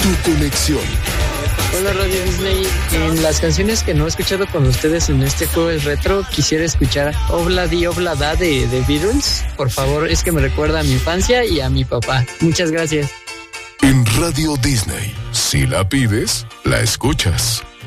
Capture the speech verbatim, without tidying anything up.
tu conexión. Hola Radio Disney, en las canciones que no he escuchado con ustedes en este jueves retro, quisiera escuchar Obla Di Obla Da de, de Beatles. Por favor, es que me recuerda a mi infancia y a mi papá. Muchas gracias. En Radio Disney, si la pides, la escuchas.